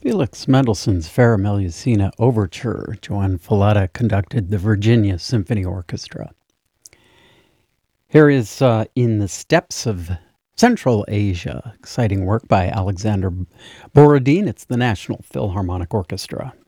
Felix Mendelssohn's Fera Melusina Overture. Joan Falletta conducted the Virginia Symphony Orchestra. Here is In the Steppes of Central Asia, exciting work by Alexander Borodin. It's the National Philharmonic Orchestra.